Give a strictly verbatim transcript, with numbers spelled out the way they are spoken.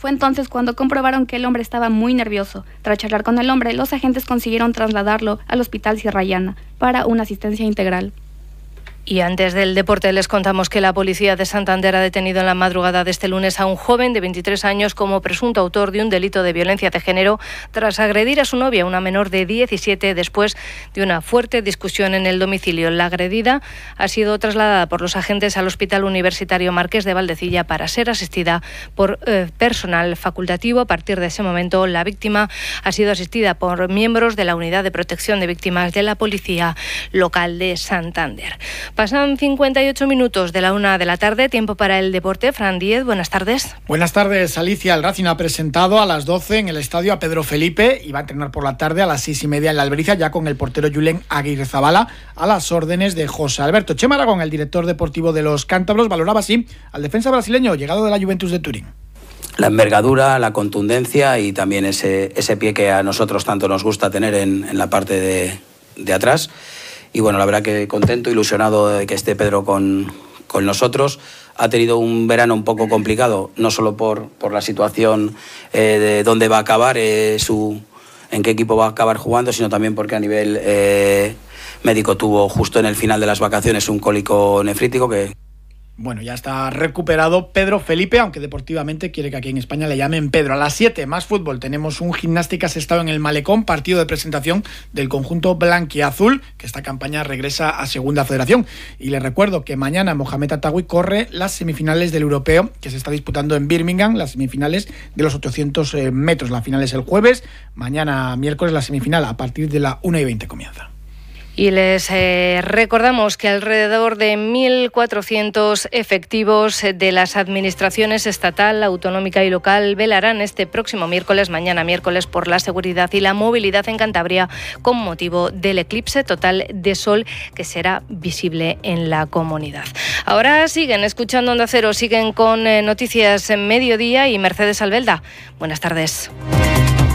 Fue entonces cuando comprobaron que el hombre estaba muy nervioso. Tras charlar con el hombre, los agentes consiguieron trasladarlo al Hospital Sierra Llana para una asistencia integral. Y antes del deporte les contamos que la policía de Santander ha detenido en la madrugada de este lunes a un joven de veintitrés años como presunto autor de un delito de violencia de género tras agredir a su novia, una menor de diecisiete, después de una fuerte discusión en el domicilio. La agredida ha sido trasladada por los agentes al Hospital Universitario Marqués de Valdecilla para ser asistida por eh, personal facultativo. A partir de ese momento, la víctima ha sido asistida por miembros de la Unidad de Protección de Víctimas de la Policía Local de Santander. Pasan cincuenta y ocho minutos de la una de la tarde, tiempo para el deporte. Fran Díez, buenas tardes. Buenas tardes, Alicia. El Racing ha presentado a las doce en el estadio a Pedro Felipe y va a entrenar por la tarde a las seis y media en la Albericia, ya con el portero Julen Aguirrezabala a las órdenes de José Alberto. Chema Aragón, el director deportivo de los cántabros, valoraba así al defensa brasileño llegado de la Juventus de Turín. La envergadura, la contundencia y también ese, ese pie que a nosotros tanto nos gusta tener en, en la parte de, de atrás. Y bueno, la verdad que contento, ilusionado de que esté Pedro con, con nosotros. Ha tenido un verano un poco complicado, no solo por, por la situación eh, de dónde va a acabar, eh, su, en qué equipo va a acabar jugando, sino también porque a nivel eh, médico tuvo justo en el final de las vacaciones un cólico nefrítico que... Bueno, ya está recuperado Pedro Felipe, aunque deportivamente quiere que aquí en España le llamen Pedro. A las siete, más fútbol. Tenemos un Gimnástica Sestao en el Malecón, partido de presentación del conjunto blanquiazul, que esta campaña regresa a Segunda Federación. Y les recuerdo que mañana Mohamed Atawi corre las semifinales del Europeo, que se está disputando en Birmingham, las semifinales de los ochocientos metros. La final es el jueves, mañana miércoles la semifinal a partir de la una y veinte comienza. Y les eh, recordamos que alrededor de mil cuatrocientos efectivos de las administraciones estatal, autonómica y local velarán este próximo miércoles, mañana miércoles, por la seguridad y la movilidad en Cantabria con motivo del eclipse total de sol que será visible en la comunidad. Ahora siguen escuchando Onda Cero, siguen con eh, Noticias en Mediodía y Mercedes Albelda. Buenas tardes.